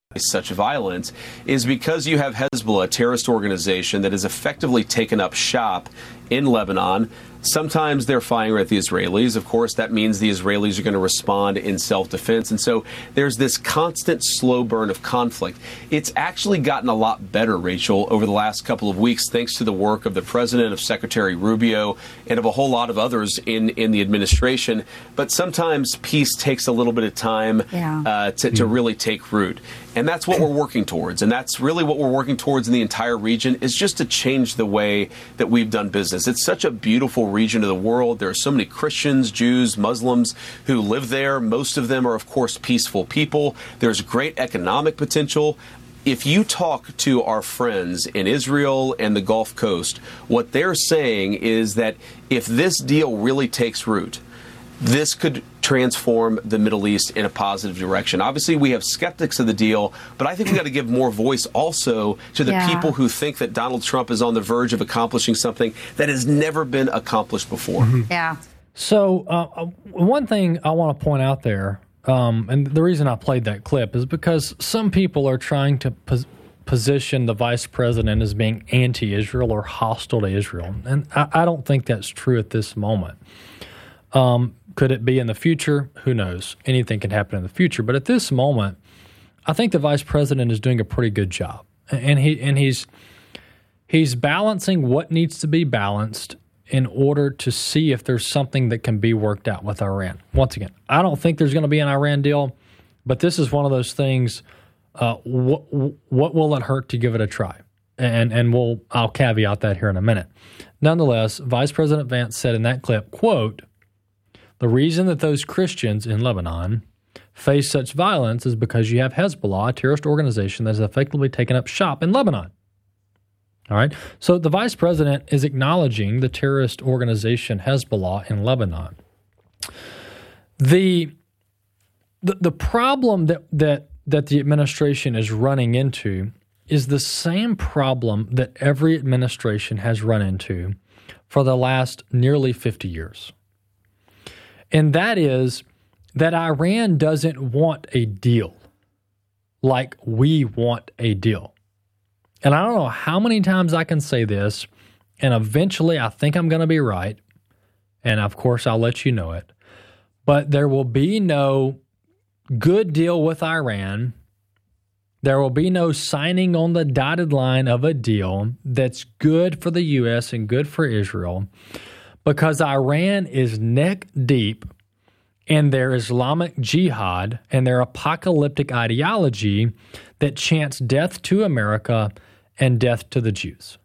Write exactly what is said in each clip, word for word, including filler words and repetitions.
such violence is because you have Hezbollah, a terrorist organization that has effectively taken up shop in Lebanon. Sometimes they're firing at the Israelis. Of course, that means the Israelis are going to respond in self-defense. And so there's this constant slow burn of conflict. It's actually gotten a lot better, Rachel, over the last couple of weeks, thanks to the work of the president, of Secretary Rubio, and of a whole lot of others in, in the administration. But sometimes peace takes a little bit of time yeah. uh, to, to really take root. And that's what we're working towards. And that's really what we're working towards in the entire region, is just to change the way that we've done business. It's such a beautiful region of the world. There are so many Christians, Jews, Muslims who live there. Most of them are, of course, peaceful people. There's great economic potential. If you talk to our friends in Israel and the Gulf Coast, what they're saying is that if this deal really takes root, this could transform the Middle East in a positive direction. Obviously, we have skeptics of the deal, but I think we've got to give more voice also to the yeah. people who think that Donald Trump is on the verge of accomplishing something that has never been accomplished before. Mm-hmm. Yeah. So uh, one thing I want to point out there, um, and the reason I played that clip is because some people are trying to pos- position the vice president as being anti-Israel or hostile to Israel. And I, I don't think that's true at this moment. Um, Could it be in the future? Who knows? Anything can happen in the future. But at this moment, I think the vice president is doing a pretty good job, and he and he's he's balancing what needs to be balanced in order to see if there's something that can be worked out with Iran. Once again, I don't think there's going to be an Iran deal, but this is one of those things. Uh, what what will it hurt to give it a try? And and we'll I'll caveat that here in a minute. Nonetheless, Vice President Vance said in that clip, quote, "The reason that those Christians in Lebanon face such violence is because you have Hezbollah, a terrorist organization that has effectively taken up shop in Lebanon." All right. So the vice president is acknowledging the terrorist organization Hezbollah in Lebanon. The the, the problem that, that that the administration is running into is the same problem that every administration has run into for the last nearly fifty years. And that is that Iran doesn't want a deal like we want a deal. And I don't know how many times I can say this, and eventually I think I'm going to be right, and of course I'll let you know it. But there will be no good deal with Iran. There will be no signing on the dotted line of a deal that's good for the U S and good for Israel, because Iran is neck deep in their Islamic jihad and their apocalyptic ideology that chants death to America and death to the Jews.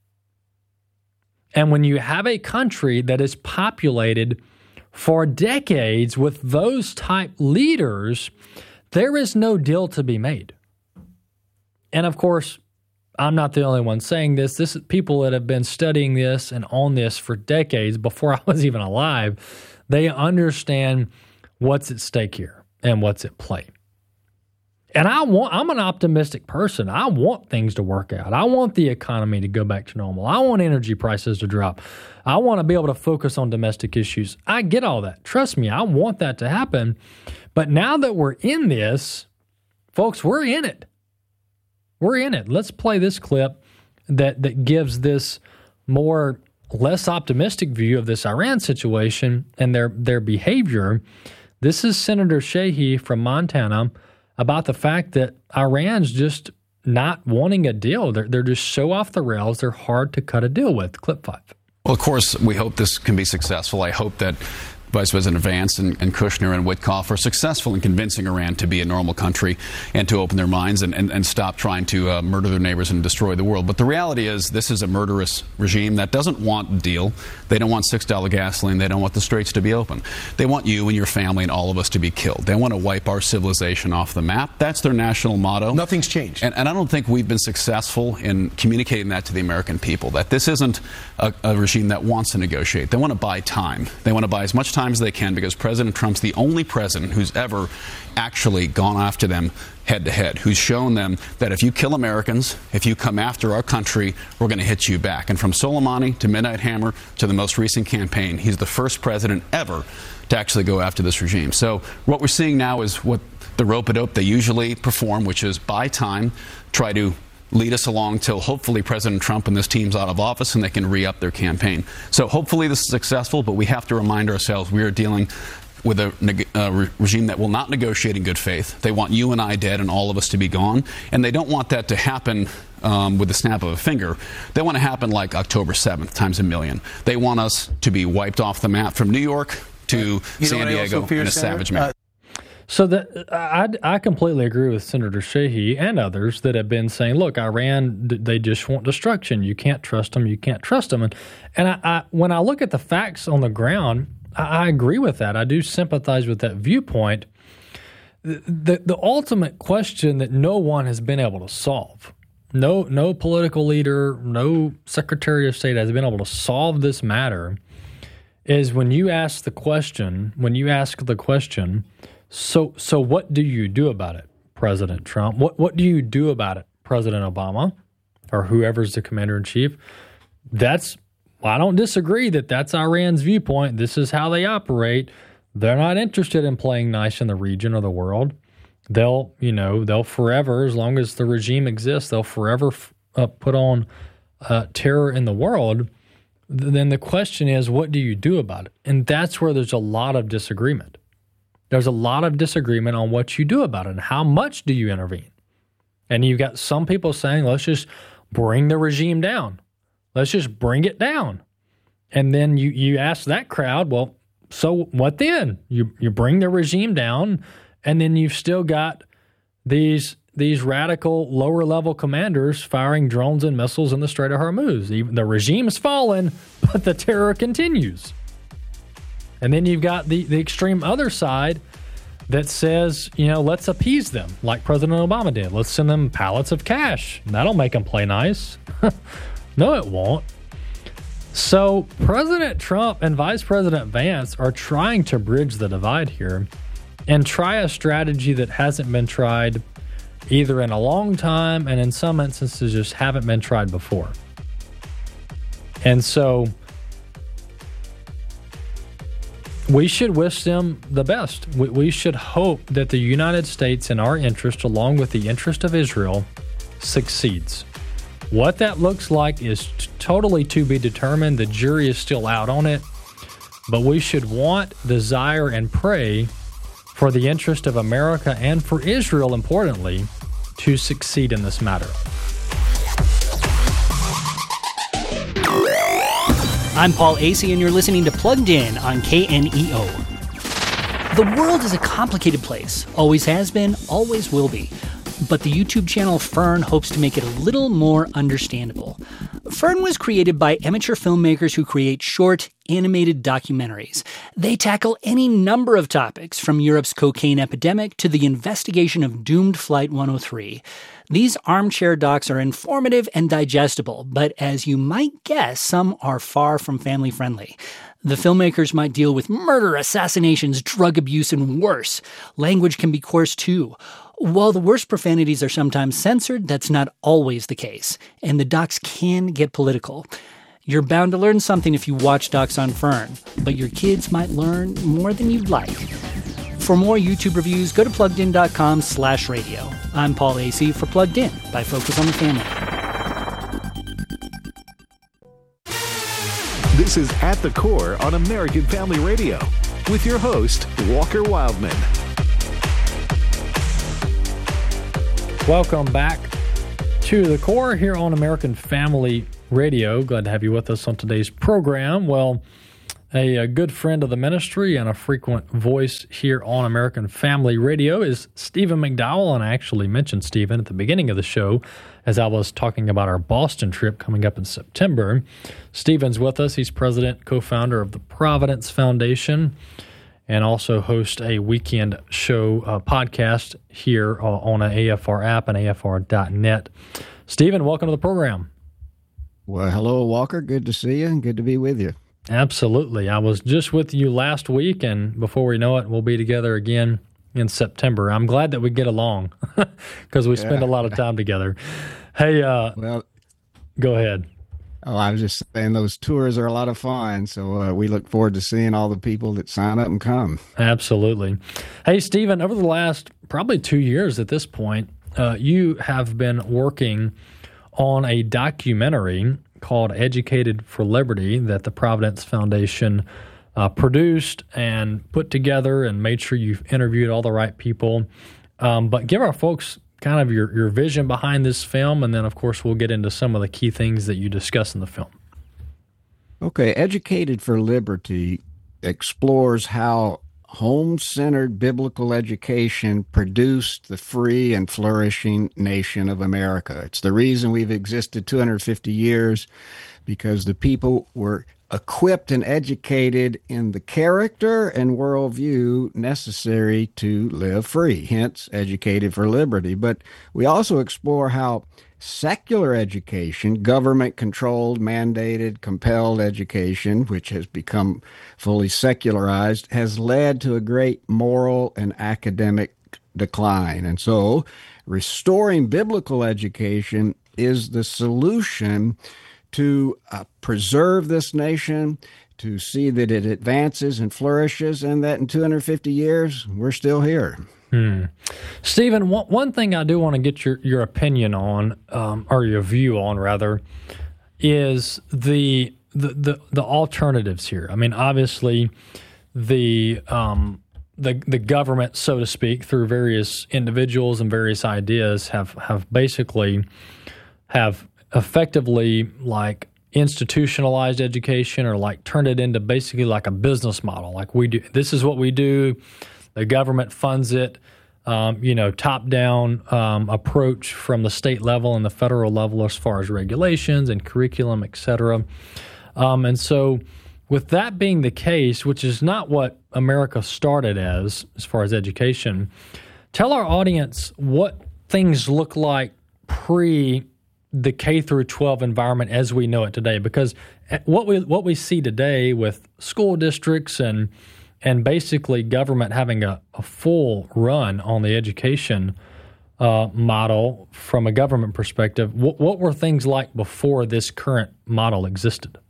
And when you have a country that is populated for decades with those type leaders, there is no deal to be made. And of course, I'm not the only one saying this. This is people that have been studying this and on this for decades before I was even alive. They understand what's at stake here and what's at play. And I want, I'm an optimistic person. I want things to work out. I want the economy to go back to normal. I want energy prices to drop. I want to be able to focus on domestic issues. I get all that. Trust me, I want that to happen. But now that we're in this, folks, we're in it. We're in it. Let's play this clip that, that gives this more less optimistic view of this Iran situation and their, their behavior. This is Senator Sheehy from Montana about the fact that Iran's just not wanting a deal. They're, they're just so off the rails, they're hard to cut a deal with. Clip five. Well, of course, we hope this can be successful. I hope that Vice President Vance and, and Kushner and Witkoff are successful in convincing Iran to be a normal country and to open their minds and, and, and stop trying to uh, murder their neighbors and destroy the world. But the reality is this is a murderous regime that doesn't want a deal. They don't want six dollar gasoline. They don't want the straits to be open. They want you and your family and all of us to be killed. They want to wipe our civilization off the map. That's their national motto. Nothing's changed. And, and I don't think we've been successful in communicating that to the American people, that this isn't a, a regime that wants to negotiate. They want to buy time. They want to buy as much time times they can, because President Trump's the only president who's ever actually gone after them head-to-head, who's shown them that if you kill Americans, if you come after our country, we're going to hit you back. And from Soleimani to Midnight Hammer to the most recent campaign, he's the first president ever to actually go after this regime. So what we're seeing now is what the rope-a-dope they usually perform, which is buy time, try to lead us along till hopefully President Trump and this team's out of office and they can re-up their campaign. So hopefully this is successful, but we have to remind ourselves we are dealing with a uh, re- regime that will not negotiate in good faith. They want you and I dead and all of us to be gone, and they don't want that to happen um, with the snap of a finger. They want to happen like October seventh times a million. They want us to be wiped off the map from New York to you San Diego in a savage manner. Uh, So the, I, I completely agree with Senator Sheehy and others that have been saying, look, Iran, they just want destruction. You can't trust them. You can't trust them. And, and I, I, when I look at the facts on the ground, I, I agree with that. I do sympathize with that viewpoint. The, the, the ultimate question that no one has been able to solve, no, no political leader, no Secretary of State has been able to solve this matter, is when you ask the question, when you ask the question, So so what do you do about it, President Trump? What what do you do about it, President Obama, or whoever's the commander-in-chief? That's, I don't disagree that that's Iran's viewpoint. This is how they operate. They're not interested in playing nice in the region or the world. They'll, you know, they'll forever, as long as the regime exists, they'll forever uh, put on uh, terror in the world. Then the question is, what do you do about it? And that's where there's a lot of disagreement. There's a lot of disagreement on what you do about it and how much do you intervene. And you've got some people saying, let's just bring the regime down. Let's just bring it down. And then you, you ask that crowd, well, so what then? You you bring the regime down, and then you've still got these these radical lower-level commanders firing drones and missiles in the Strait of Hormuz. Even the regime's fallen, but the terror continues. And then you've got the, the extreme other side that says, you know, let's appease them like President Obama did. Let's send them pallets of cash. That'll make them play nice. No, it won't. So President Trump and Vice President Vance are trying to bridge the divide here and try a strategy that hasn't been tried either in a long time and in some instances just haven't been tried before. And so we should wish them the best. We, we should hope that the United States, in our interest, along with the interest of Israel, succeeds. What that looks like is t- totally to be determined. The jury is still out on it. But we should want, desire, and pray for the interest of America and for Israel, importantly, to succeed in this matter. I'm Paul Asay, and you're listening to Plugged In on K N E O. The world is a complicated place. Always has been, always will be. But the YouTube channel Fern hopes to make it a little more understandable. Fern was created by amateur filmmakers who create short, animated documentaries. They tackle any number of topics, from Europe's cocaine epidemic to the investigation of doomed Flight one oh three. These armchair docs are informative and digestible, but as you might guess, some are far from family-friendly. The filmmakers might deal with murder, assassinations, drug abuse, and worse. Language can be coarse, too. While the worst profanities are sometimes censored, that's not always the case, and the docs can get political. You're bound to learn something if you watch docs on Fern, but your kids might learn more than you'd like. For more YouTube reviews, go to pluggedin.com slash radio. I'm Paul Asay for Plugged In by Focus on the Family. This is At the Core on American Family Radio with your host, Walker Wildman. Welcome back to The Core here on American Family Radio. Glad to have you with us on today's program. Well, a, a good friend of the ministry and a frequent voice here on American Family Radio is Stephen McDowell, and I actually mentioned Stephen at the beginning of the show as I was talking about our Boston trip coming up in September. Stephen's with us. He's president, co-founder of the Providence Foundation, and also host a weekend show uh, podcast here uh, on an A F R app and A F R dot net. Stephen, welcome to the program. Well, hello, Walker. Good to see you and good to be with you. Absolutely. I was just with you last week, and before we know it, we'll be together again in September. I'm glad that we get along because we yeah. spend a lot of time together. Hey, uh, well, go ahead. Oh, I was just saying those tours are a lot of fun, so uh, we look forward to seeing all the people that sign up and come. Absolutely. Hey, Stephen, over the last probably two years at this point, uh, you have been working on a documentary called Educated for Liberty that the Providence Foundation uh, produced and put together and made sure you've interviewed all the right people. Um, but give our folks kind of your, your vision behind this film, and then, of course, we'll get into some of the key things that you discuss in the film. Okay, Educated for Liberty explores how home-centered biblical education produced the free and flourishing nation of America. It's the reason we've existed two hundred fifty years, because the people were equipped and educated in the character and worldview necessary to live free, hence Educated for Liberty. But we also explore how secular education, government-controlled, mandated, compelled education, which has become fully secularized, has led to a great moral and academic decline. And so restoring biblical education is the solution to uh, preserve this nation, to see that it advances and flourishes, and that in two hundred fifty years, we're still here. Hmm. Stephen, one, one thing I do want to get your, your opinion on, um, or your view on, rather, is the, the the the alternatives here. I mean, obviously, the um, the the government, so to speak, through various individuals and various ideas, have have basically have effectively like institutionalized education, or like turned it into basically like a business model. Like we do, this is what we do. The government funds it, um, you know, top-down um, approach from the state level and the federal level as far as regulations and curriculum, et cetera. Um, and so with that being the case, which is not what America started as, as far as education, tell our audience what things look like pre the K through twelve environment as we know it today. Because what we what we see today with school districts and and basically government having a, a full run on the education uh, model from a government perspective, what, what were things like before this current model existed?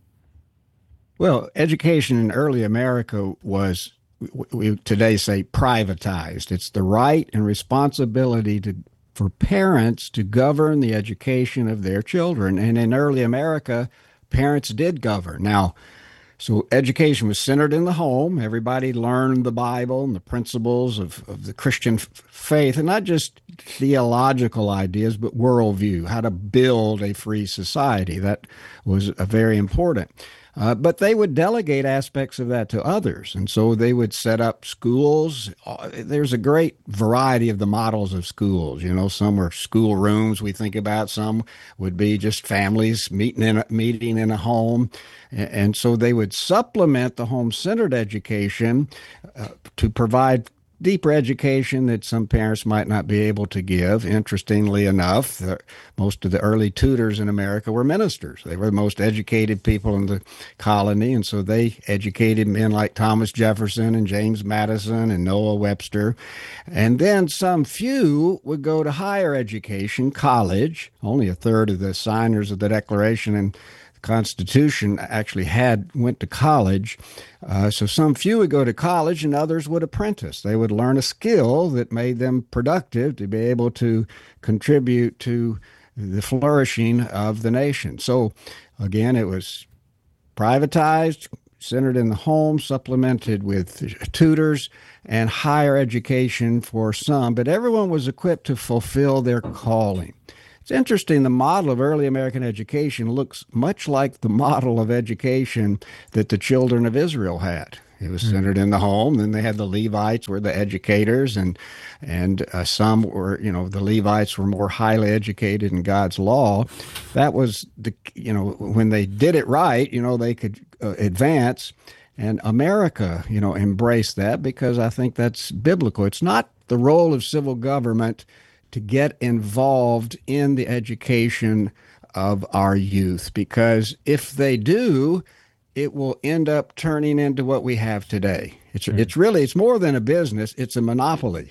Well, education in early America was, we today say, privatized. It's the right and responsibility to for parents to govern the education of their children. And in early America, parents did govern. Now, so education was centered in the home. Everybody learned the Bible and the principles of, of the Christian f- faith, and not just theological ideas, but worldview, how to build a free society. That was a very important. Uh, but they would delegate aspects of that to others. And so they would set up schools. There's a great variety of the models of schools. You know, some were school rooms we think about. Some would be just families meeting in a, meeting in a home. And so they would supplement the home-centered education uh, to provide deeper education that some parents might not be able to give. Interestingly enough, the, most of the early tutors in America were ministers. They were the most educated people in the colony, and so they educated men like Thomas Jefferson and James Madison and Noah Webster. And then some few would go to higher education, college. Only a third of the signers of the Declaration and Constitution actually had went to college. Uh, so some few would go to college and others would apprentice. They would learn a skill that made them productive to be able to contribute to the flourishing of the nation. So again, it was privatized, centered in the home, supplemented with tutors and higher education for some, but everyone was equipped to fulfill their calling. It's interesting, the model of early American education looks much like the model of education that the children of Israel had. It was centered in the home. Then they had the Levites were the educators, and and uh, some were, you know, the Levites were more highly educated in God's law. That was the, you know, when they did it right, you know, they could uh, advance. And America, you know, embraced that because I think that's biblical. It's not the role of civil government to get involved in the education of our youth, because if they do, it will end up turning into what we have today. It's mm. it's really, it's more than a business. It's a monopoly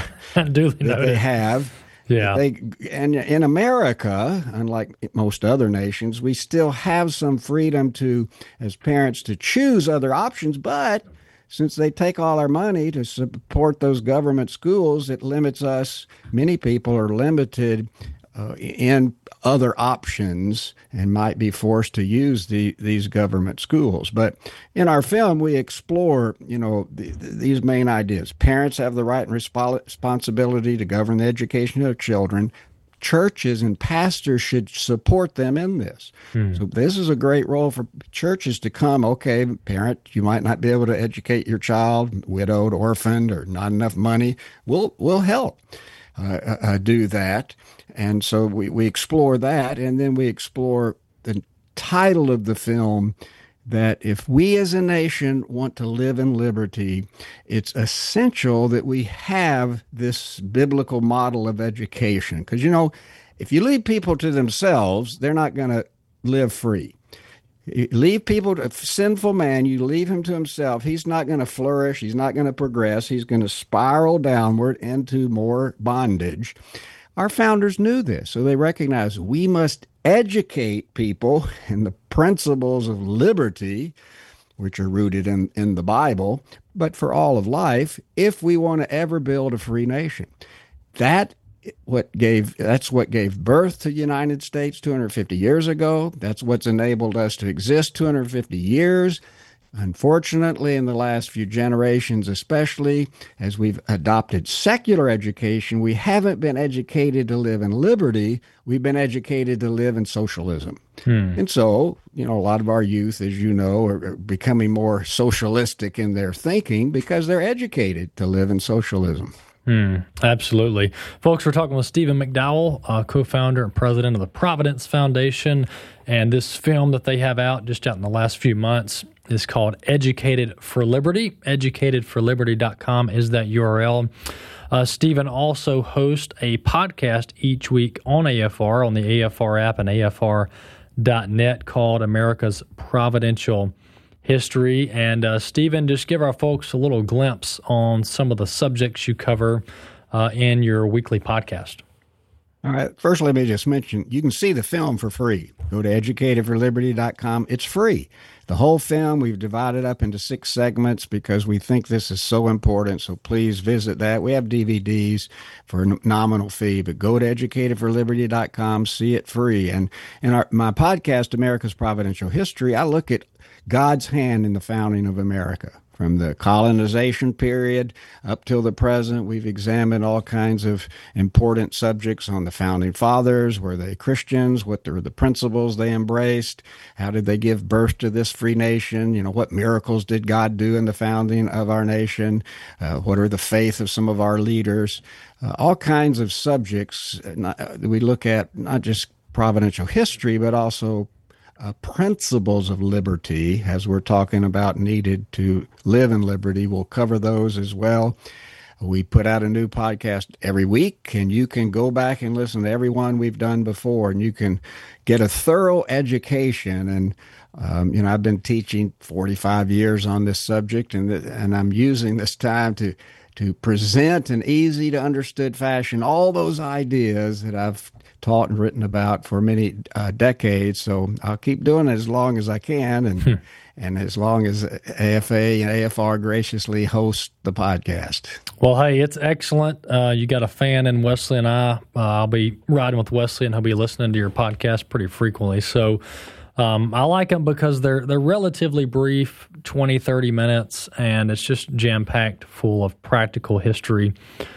Duly that they have. Yeah. They, and in America, unlike most other nations, we still have some freedom to, as parents, to choose other options. But since they take all our money to support those government schools, it limits us. Many people are limited uh, in other options and might be forced to use the, these government schools. But in our film, we explore, you know, the, the, these main ideas. Parents have the right and resp- responsibility to govern the education of children. Churches and pastors should support them in this. Hmm. So this is a great role for churches to come. Okay, parent, you might not be able to educate your child, widowed, orphaned, or not enough money. We'll we'll help uh, uh, do that. And so we, we explore that, and then we explore the title of the film, that if we as a nation want to live in liberty, it's essential that we have this biblical model of education. Because, you know, if you leave people to themselves, they're not going to live free. You leave people to a sinful man, you leave him to himself, he's not going to flourish, he's not going to progress, he's going to spiral downward into more bondage. Our founders knew this, so they recognized we must educate people in the principles of liberty, which are rooted in, in the Bible, but for all of life, if we want to ever build a free nation. That what gave that's what gave birth to the United States two hundred fifty years ago. That's what's enabled us to exist two hundred fifty years. Unfortunately, in the last few generations, especially as we've adopted secular education, we haven't been educated to live in liberty. We've been educated to live in socialism. Hmm. And so, you know, a lot of our youth, as you know, are becoming more socialistic in their thinking because they're educated to live in socialism. Hmm, absolutely. Folks, we're talking with Stephen McDowell, uh, co-founder and president of the Providence Foundation, and this film that they have out just out in the last few months is called Educated for Liberty. educated for liberty dot com is that U R L. Uh, Stephen also hosts a podcast each week on A F R, on the A F R app and A F R dot net, called America's Providential History. And uh, Stephen, just give our folks a little glimpse on some of the subjects you cover uh, in your weekly podcast. All right. First, let me just mention, you can see the film for free. Go to educated for liberty dot com. It's free. The whole film, we've divided up into six segments because we think this is so important. So please visit that. We have D V Ds for a nominal fee, but go to educated for liberty dot com, see it free. And in our, my podcast, America's Providential History, I look at God's hand in the founding of America. From the colonization period up till the present, we've examined all kinds of important subjects on the founding fathers. Were they Christians? What were the principles they embraced? How did they give birth to this free nation? You know, what miracles did God do in the founding of our nation? Uh, what are the faith of some of our leaders? Uh, all kinds of subjects. Uh, we look at not just providential history, but also Uh, principles of liberty, as we're talking about, needed to live in liberty. We'll cover those as well. We put out a new podcast every week, and you can go back and listen to every one we've done before, and you can get a thorough education. And, um, you know, I've been teaching forty-five years on this subject, and, th- and I'm using this time to to present in easy to understood fashion all those ideas that I've taught and written about for many uh, decades. So I'll keep doing it as long as I can, and and as long as A F A and A F R graciously host the podcast. Well, hey, it's excellent. Uh, you got a fan in Wesley and I. Uh, I'll be riding with Wesley, and he'll be listening to your podcast pretty frequently. So um, I like them because they're they're relatively brief, twenty, thirty minutes, and it's just jam-packed full of practical history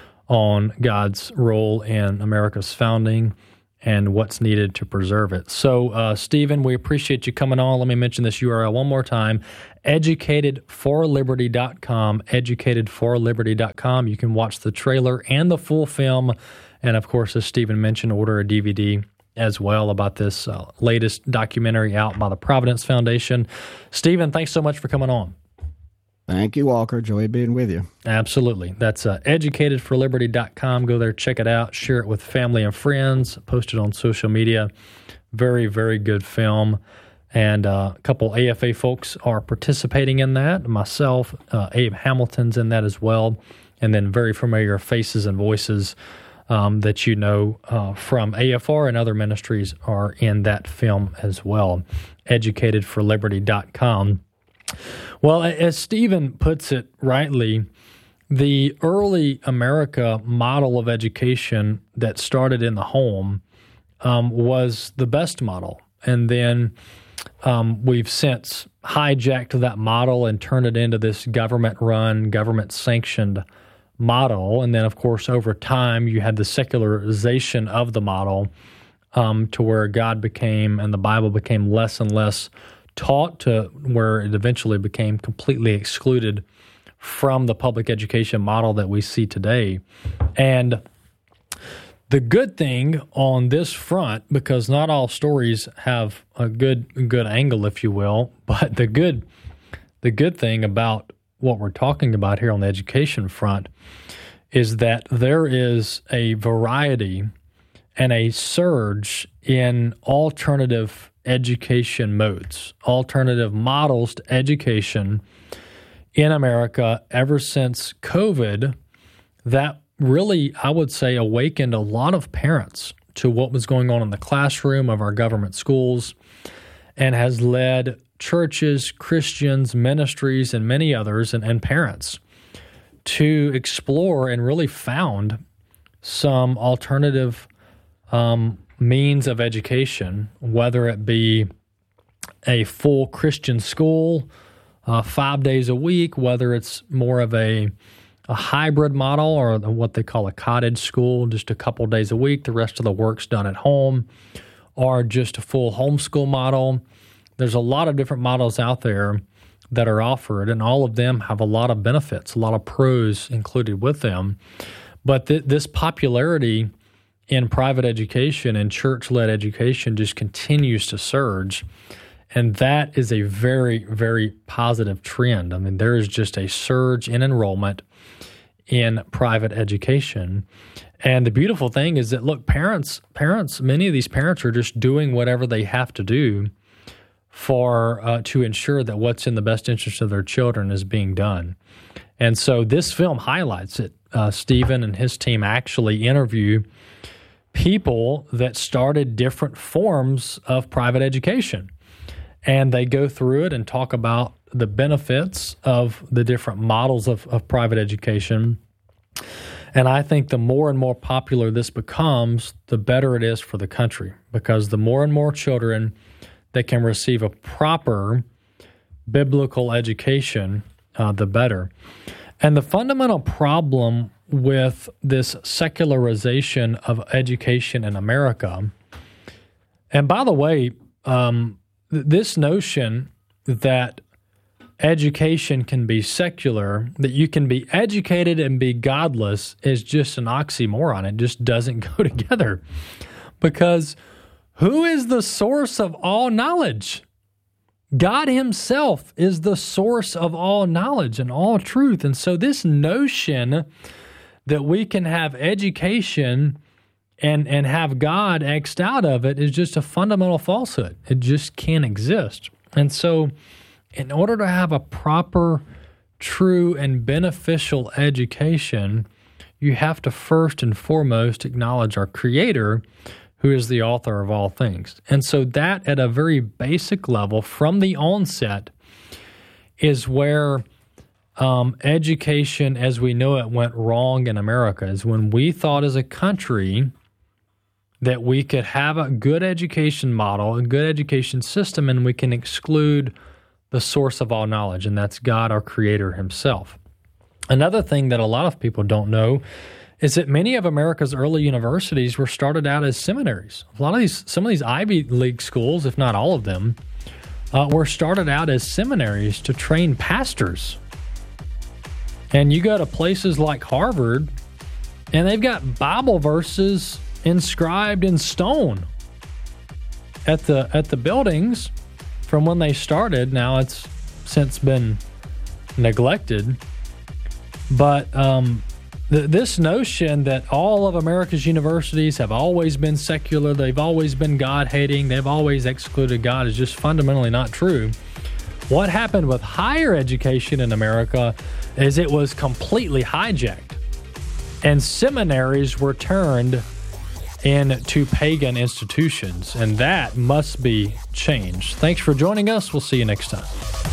on God's role in America's founding and what's needed to preserve it. So, uh, Stephen, we appreciate you coming on. Let me mention this U R L one more time, educated for liberty dot com, educated for liberty dot com. You can watch the trailer and the full film, and of course, as Stephen mentioned, order a D V D as well about this uh, latest documentary out by the Providence Foundation. Stephen, thanks so much for coming on. Thank you, Walker. Joy being with you. Absolutely. That's uh, educated for liberty dot com. Go there, check it out, share it with family and friends, post it on social media. Very, very good film. And uh, a couple A F A folks are participating in that. Myself, uh, Abe Hamilton's in that as well. And then very familiar faces and voices um, that you know uh, from A F R and other ministries are in that film as well. educated for liberty dot com. Well, as Stephen puts it rightly, the early America model of education that started in the home um, was the best model. And then um, we've since hijacked that model and turned it into this government-run, government-sanctioned model. And then, of course, over time, you had the secularization of the model um, to where God became and the Bible became less and less taught, to where it eventually became completely excluded from the public education model that we see today. And the good thing on this front, because not all stories have a good good angle, if you will, but the good the good thing about what we're talking about here on the education front is that there is a variety and a surge in alternative education modes, alternative models to education in America ever since COVID. That really, I would say, awakened a lot of parents to what was going on in the classroom of our government schools and has led churches, Christians, ministries, and many others, and, and parents to explore and really found some alternative um, means of education, whether it be a full Christian school uh, five days a week, whether it's more of a a hybrid model or what they call a cottage school, just a couple days a week, the rest of the work's done at home, or just a full homeschool model. There's a lot of different models out there that are offered, and all of them have a lot of benefits, a lot of pros included with them. But th- this popularity in private education and church-led education just continues to surge, and that is a very, very positive trend. I mean, there is just a surge in enrollment in private education. And the beautiful thing is that, look, parents, parents, many of these parents are just doing whatever they have to do for uh, to ensure that what's in the best interest of their children is being done. And so this film highlights it. Uh, Stephen and his team actually interview people that started different forms of private education. And they go through it and talk about the benefits of the different models of, of private education. And I think the more and more popular this becomes, the better it is for the country, because the more and more children that can receive a proper biblical education, uh, the better. And the fundamental problem with this secularization of education in America, and by the way, um, th- this notion that education can be secular, that you can be educated and be godless, is just an oxymoron. It just doesn't go together. Because who is the source of all knowledge? God himself is the source of all knowledge and all truth. And so this notion that we can have education and, and have God X'd out of it is just a fundamental falsehood. It just can't exist. And so in order to have a proper, true, and beneficial education, you have to first and foremost acknowledge our Creator, who is the author of all things. And so that, at a very basic level, from the onset, is where um, education as we know it went wrong in America, is when we thought as a country that we could have a good education model, a good education system, and we can exclude the source of all knowledge, and that's God, our Creator himself. Another thing that a lot of people don't know is that many of America's early universities were started out as seminaries. A lot of these, some of these Ivy League schools, if not all of them, uh, were started out as seminaries to train pastors. And you go to places like Harvard, and they've got Bible verses inscribed in stone at the at the buildings from when they started. Now it's since been neglected, but um, th- this notion that all of America's universities have always been secular, they've always been God-hating, they've always excluded God is just fundamentally not true. What happened with higher education in America is it was completely hijacked, and seminaries were turned into pagan institutions, and that must be changed. Thanks for joining us. We'll see you next time.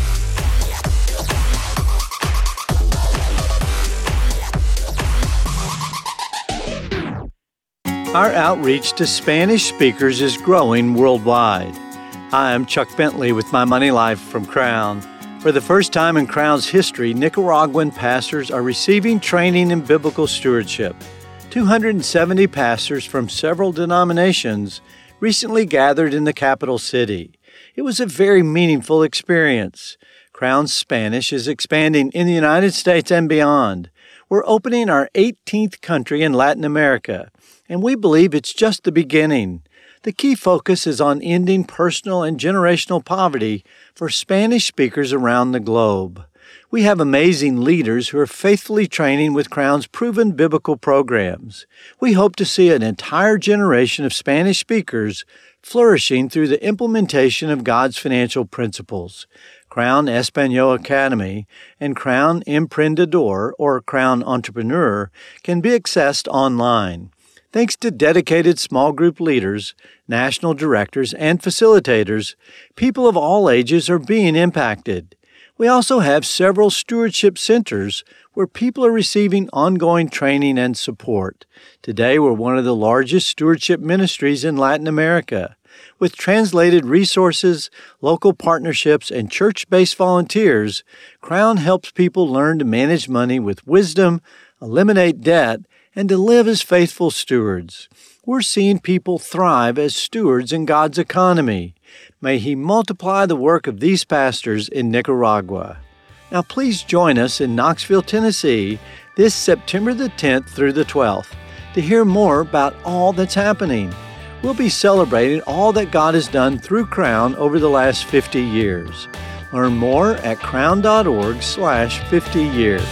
Our outreach to Spanish speakers is growing worldwide. Hi, I'm Chuck Bentley with My Money Life from Crown. For the first time in Crown's history, Nicaraguan pastors are receiving training in biblical stewardship. two hundred seventy pastors from several denominations recently gathered in the capital city. It was a very meaningful experience. Crown's Spanish is expanding in the United States and beyond. We're opening our eighteenth country in Latin America, and we believe it's just the beginning. The key focus is on ending personal and generational poverty for Spanish speakers around the globe. We have amazing leaders who are faithfully training with Crown's proven biblical programs. We hope to see an entire generation of Spanish speakers flourishing through the implementation of God's financial principles. Crown Espanol Academy and Crown Emprendedor, or Crown Entrepreneur, can be accessed online. Thanks to dedicated small group leaders, national directors, and facilitators, people of all ages are being impacted. We also have several stewardship centers where people are receiving ongoing training and support. Today, we're one of the largest stewardship ministries in Latin America. With translated resources, local partnerships, and church-based volunteers, Crown helps people learn to manage money with wisdom, eliminate debt, and to live as faithful stewards. We're seeing people thrive as stewards in God's economy. May He multiply the work of these pastors in Nicaragua. Now please join us in Knoxville, Tennessee this September the tenth through the twelfth to hear more about all that's happening. We'll be celebrating all that God has done through Crown over the last fifty years. Learn more at crown.org slash 50 years.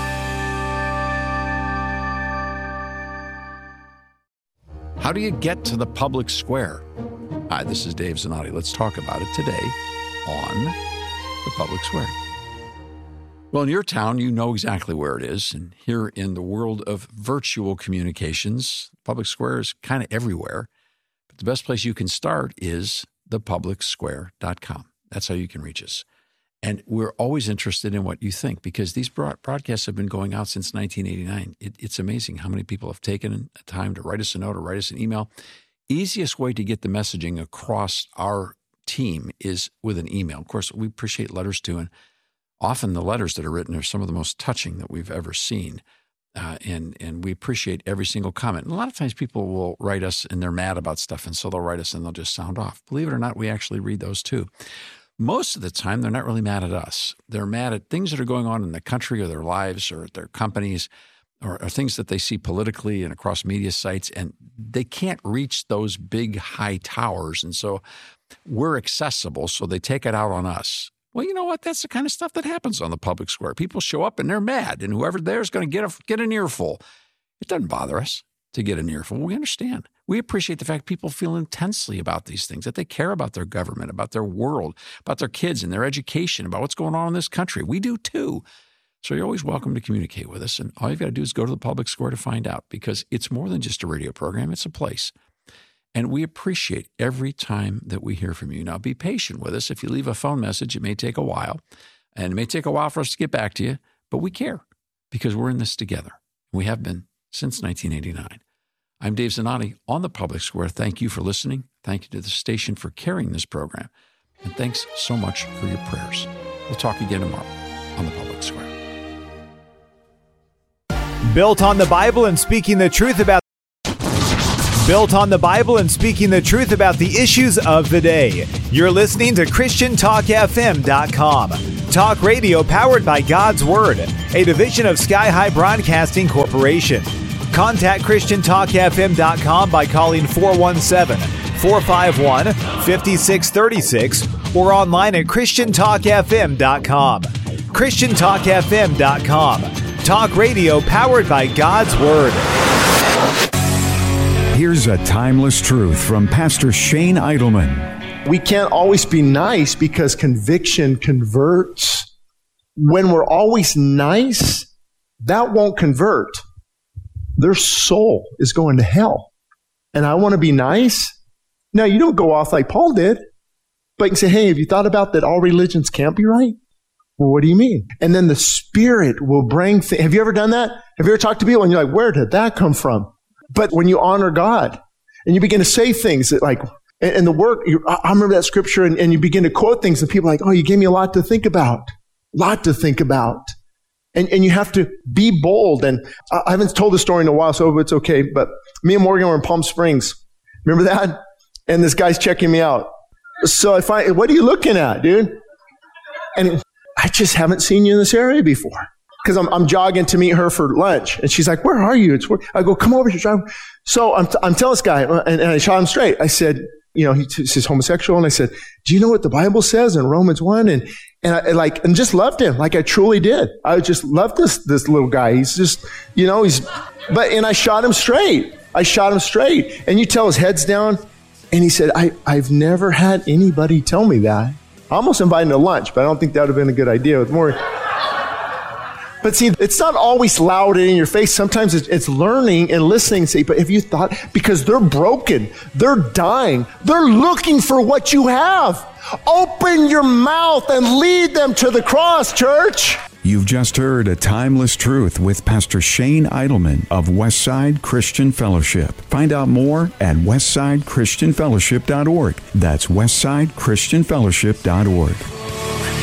How do you get to the public square? Hi, this is Dave Zanotti. Let's talk about it today on the public square. Well, in your town, you know exactly where it is. And here in the world of virtual communications, public square is kind of everywhere. But the best place you can start is the public square dot com. That's how you can reach us. And we're always interested in what you think, because these broad- broadcasts have been going out since nineteen eighty-nine. It, it's amazing how many people have taken time to write us a note or write us an email. Easiest way to get the messaging across our team is with an email. Of course, we appreciate letters too, and often the letters that are written are some of the most touching that we've ever seen. Uh, and and we appreciate every single comment. And a lot of times people will write us and they're mad about stuff, and so they'll write us and they'll just sound off. Believe it or not, we actually read those too. Most of the time, they're not really mad at us. They're mad at things that are going on in the country or their lives or at their companies, or, or things that they see politically and across media sites, and they can't reach those big high towers. And so we're accessible, so they take it out on us. Well, you know what? That's the kind of stuff that happens on the public square. People show up and they're mad, and whoever there is going to get a, get an earful. It doesn't bother us to get an earful. We understand. We appreciate the fact people feel intensely about these things, that they care about their government, about their world, about their kids and their education, about what's going on in this country. We do too. So you're always welcome to communicate with us. And all you've got to do is go to the public square to find out, because it's more than just a radio program. It's a place. And we appreciate every time that we hear from you. Now, be patient with us. If you leave a phone message, it may take a while. And it may take a while for us to get back to you, but we care because we're in this together. We have been since nineteen eighty-nine. I'm Dave Zanotti on the Public Square. Thank you for listening. Thank you to the station for carrying this program. And thanks so much for your prayers. We'll talk again tomorrow on the Public Square. Built on the Bible and speaking the truth about Built on the Bible and speaking the truth about the issues of the day. You're listening to Christian Talk F M dot com. Talk radio powered by God's Word, a division of Sky High Broadcasting Corporation. Contact Christian Talk F M dot com by calling four one seven, four five one, five six three six or online at Christian Talk F M dot com. Christian Talk F M dot com. talk radio powered by God's Word. Here's a timeless truth from Pastor Shane Idleman. We can't always be nice because conviction converts. When we're always nice, that won't convert. Their soul is going to hell. And I want to be nice. Now, you don't go off like Paul did, but you can say, hey, have you thought about that all religions can't be right? Well, what do you mean? And then the Spirit will bring things. Have you ever done that? Have you ever talked to people and you're like, where did that come from? But when you honor God and you begin to say things that like, and, and the work, you, I remember that scripture and, and you begin to quote things and people are like, oh, you gave me a lot to think about. Lot to think about. And and you have to be bold. And I, I haven't told the story in a while, so it's okay. But me and Morgan were in Palm Springs. Remember that? And this guy's checking me out. So I find, what are you looking at, dude? And I just haven't seen you in this area before. Because I'm I'm jogging to meet her for lunch. And she's like, where are you? It's where I go, come over here. So I'm, I'm telling this guy, and, and I shot him straight. I said, you know, he, he's homosexual. And I said, do you know what the Bible says in Romans one? And And I like, and just loved him like I truly did. I just loved this, this little guy. He's just, you know, he's, but, and I shot him straight. I shot him straight. And you tell his head's down. And he said, I, I've never had anybody tell me that. I almost invited him to lunch, but I don't think that would have been a good idea with more. But see, it's not always loud and in your face. Sometimes it's, it's learning and listening. Say, but have you thought, because they're broken, they're dying, they're looking for what you have. Open your mouth and lead them to the cross, church. You've just heard a timeless truth with Pastor Shane Idleman of Westside Christian Fellowship. Find out more at westside christian fellowship dot org. That's westside christian fellowship dot org.